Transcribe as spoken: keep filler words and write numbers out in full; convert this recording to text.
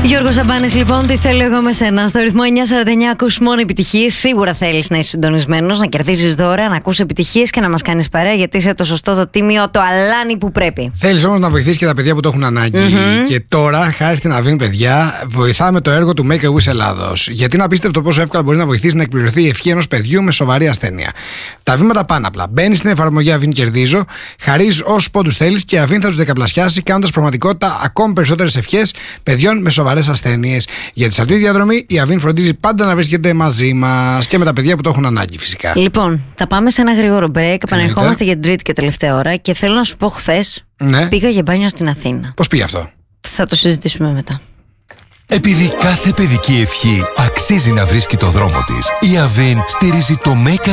Γιώργος Σαμπάνης, λοιπόν, τι θέλω εγώ με σένα. Στο ρυθμό εννιά σαράντα εννιά ακούς μόνο επιτυχίες. Σίγουρα θέλεις να είσαι συντονισμένος, να κερδίζεις δώρα, να ακούς επιτυχίες και να μας κάνεις παρέα, γιατί είσαι το σωστό, το τίμιο, το αλάνι που πρέπει. Θέλεις όμως να βοηθήσεις και τα παιδιά που το έχουν ανάγκη. Mm-hmm. Και τώρα, χάρη στην Αβίν, παιδιά, βοηθάμε το έργο του Make a Wish Ελλάδος. Γιατί είναι απίστευτο πόσο εύκολα μπορεί να βοηθήσει να εκπληρωθεί η ευχή ενός παιδιού με σοβαρή ασθένεια. Τα βήματα πάνε απλά. Μπαίνεις στην εφαρμογή Αβίν Κερδίζω, χαρίζεις όσους πόντους θέλεις και η Αβίν θα τους δεκαπλασιάσει, κάνοντας πραγματικότητα ακόμη περισσότερες ευχές παιδιών με σοβαρές ασθένειες. Γιατί σε αυτή τη διαδρομή η Αβίν φροντίζει πάντα να βρίσκεται μαζί μας και με τα παιδιά που το έχουν ανάγκη, φυσικά. Λοιπόν, θα πάμε σε ένα γρήγορο break. Επανερχόμαστε για την τρίτη και τελευταία ώρα και θέλω να σου πω, χθες ναι. πήγα για μπάνιο στην Αθήνα. Πώς πήγε αυτό? Θα το συζητήσουμε μετά. Επειδή κάθε παιδική ευχή αξίζει να βρίσκει το δρόμο της, η Αβίν στηρίζει το Make